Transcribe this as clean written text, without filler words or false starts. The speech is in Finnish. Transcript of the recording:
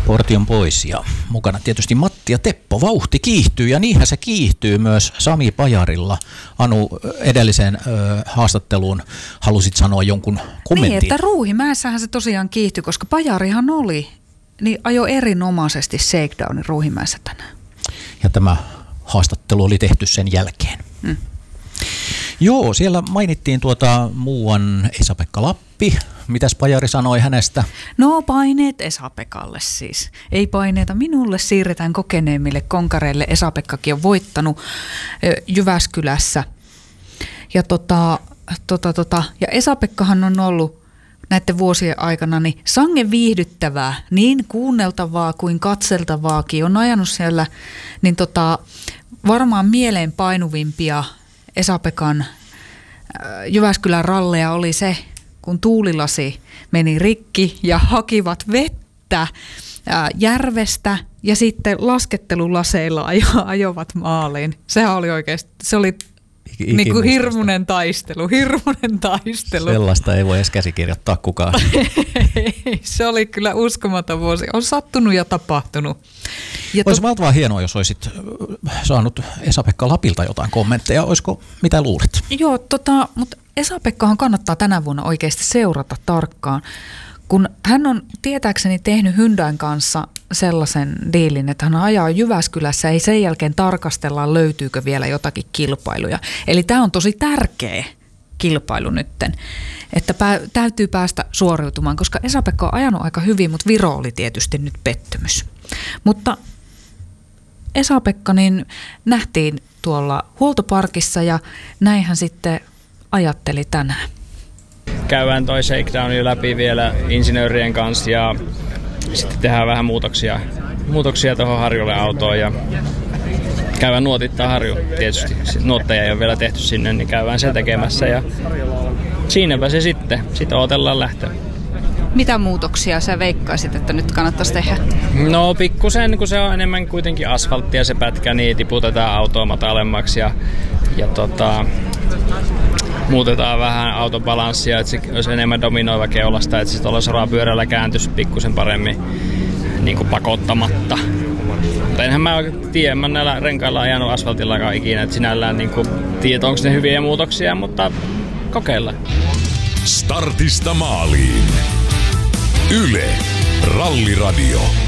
Porti on pois ja mukana tietysti Matti ja Teppo. Vauhti kiihtyy ja niinhän se kiihtyy myös Sami Pajarilla. Anu, edelliseen haastatteluun halusit sanoa jonkun kommentin. Niin, että Ruuhimäessähän se tosiaan kiihtyi, koska Pajarihan oli, niin ajo erinomaisesti Shakedownin Ruuhimäessä tänään. Ja tämä haastattelu oli tehty sen jälkeen. Joo, siellä mainittiin muuan Esa-Pekka Lappi. Mitäs Pajari sanoi hänestä? No paineet Esa-Pekalle siis. Ei paineita minulle, siirretään kokeneemmille konkareille. Esa-Pekkakin on voittanut Jyväskylässä. Ja, ja Esa-Pekkahan on ollut näiden vuosien aikana niin sangen viihdyttävää, niin kuunneltavaa kuin katseltavaakin. On ajanut siellä niin varmaan mieleen painuvimpia Esa-Pekan Jyväskylän ralleja oli se, kun tuulilasi meni rikki ja hakivat vettä järvestä ja sitten laskettelulaseilla ajoivat maaliin. Sehän oli oikeasti, se oli niin kuin hirmuinen taistelu. Sellaista ei voi edes käsikirjoittaa kukaan. Se oli kyllä uskomaton vuosi. On sattunut ja tapahtunut. Ja olisi valtavan hienoa, jos olisit saanut Esa-Pekka Lapilta jotain kommentteja. Olisiko, mitä luulet? Joo, mutta Esa-Pekkahan kannattaa tänä vuonna oikeasti seurata tarkkaan, kun hän on tietääkseni tehnyt Hyundain kanssa sellaisen diilin, että hän ajaa Jyväskylässä, ei sen jälkeen tarkastella, löytyykö vielä jotakin kilpailuja. Eli tämä on tosi tärkeä kilpailu nytten, että täytyy päästä suoriutumaan, koska Esa-Pekka on ajanut aika hyvin, mutta Viro oli tietysti nyt pettymys. Mutta Esa-Pekka niin nähtiin tuolla huoltoparkissa ja näin hän sitten ajatteli tänään. Käydään toi shakedowni läpi vielä insinöörien kanssa ja sitten tehdään vähän muutoksia tuohon Harjulle autoon ja käydään nuotittaa Harju tietysti. Nuotteja ei ole vielä tehty sinne, niin käydään sen tekemässä ja siinäpä se sitten. Sitten odotellaan lähtöä. Mitä muutoksia sä veikkaisit, että nyt kannattaisi tehdä? No pikkusen, kun se on enemmän kuitenkin asfalttia se pätkä, niin tiputetaan autoa matalemmaksi ja muutetaan vähän autobalanssia, että se olisi enemmän dominoiva keulasta, että se tuolla sorapyörällä kääntyisi pikkusen paremmin niin kuin pakottamatta. Mutta enhän mä tiedä, mä näillä renkailla ajanut asfaltillakaan ikinä, että sinällään niin kuin tiedä, onko ne hyviä muutoksia, mutta kokeillaan. Startista maaliin. Yle Ralliradio.